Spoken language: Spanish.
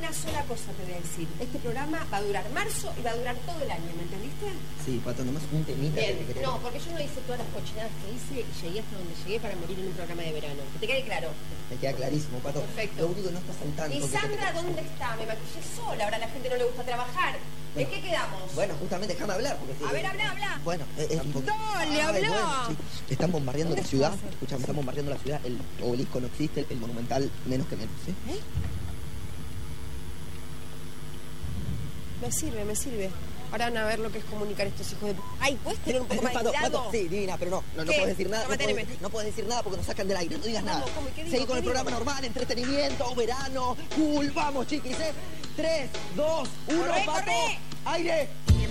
una sola cosa te voy a decir. Este programa va a durar marzo y va a durar todo el año, ¿me entendiste? Sí, Pato, nomás un temita. Bien, no, porque yo no hice todas las cochinadas que hice y llegué hasta donde llegué para morir en un programa de verano. Que te quede claro. Me queda clarísimo, Pato. Perfecto. Lo único que no estás al tanto. ¿Y Sandra dónde está? Me maquillé sola, ahora a la gente no le gusta trabajar. ¿De qué quedamos? Bueno, justamente déjame hablar. Porque, a ver, habla. Bueno, es un poco... Dale, habla. Bueno, sí. Están bombardeando la ciudad. Escuchame, están bombardeando la ciudad. El obelisco no existe, el monumental menos que menos, ¿sí? ¿Eh? Me sirve. Ahora van a ver lo que es comunicar estos hijos de... Ay, ¿puedes tener un poco más de cuidado? Pato, sí, divina, pero no puedes decir nada. No puedes decir nada porque nos sacan del aire. No digas nada. Seguí con el programa normal, entretenimiento, verano, cool. Vamos, chiquis, 3, 2, 1, Pato. ¡Aire!